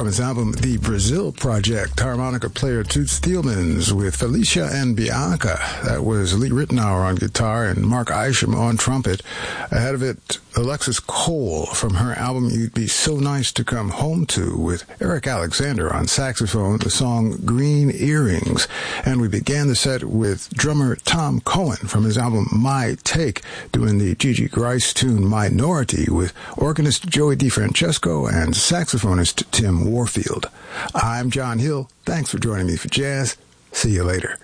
From his album The Brazil Project, harmonica player Toots Thielmans with Felicia and Bianca. That was Lee Ritenour on guitar and Mark Isham on trumpet. Ahead of it, Alexis Cole from her album You'd Be So Nice to Come Home To with Eric Alexander on saxophone, the song Green Earrings. And we began the set with drummer Tom Cohen from his album My Take, doing the Gigi Grice tune Minority with organist Joey DeFrancesco and saxophonist Tim Warfield. I'm John Hill. Thanks for joining me for Jazz. See you later.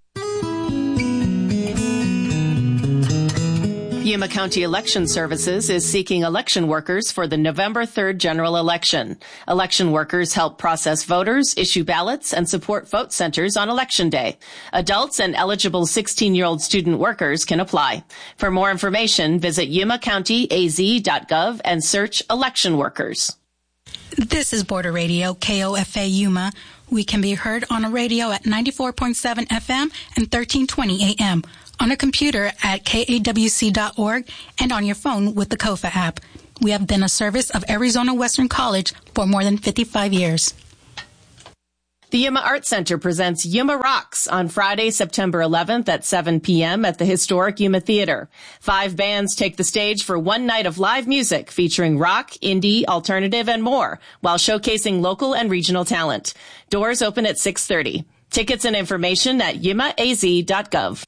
Yuma County Election Services is seeking election workers for the November 3rd general election. Election workers help process voters, issue ballots, and support vote centers on Election Day. Adults and eligible 16-year-old student workers can apply. For more information, visit yumacountyaz.gov and search election workers. This is Border Radio, KOFA Yuma. We can be heard on a radio at 94.7 FM and 1320 AM, on a computer at kawc.org, and on your phone with the KOFA app. We have been a service of Arizona Western College for more than 55 years. The Yuma Art Center presents Yuma Rocks on Friday, September 11th at 7 p.m. at the historic Yuma Theater. 5 bands take the stage for one night of live music featuring rock, indie, alternative, and more, while showcasing local and regional talent. Doors open at 6:30. Tickets and information at yumaaz.gov.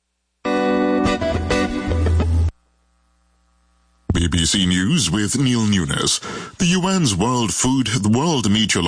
BBC News with Neil Nunes. The UN's World Meteorological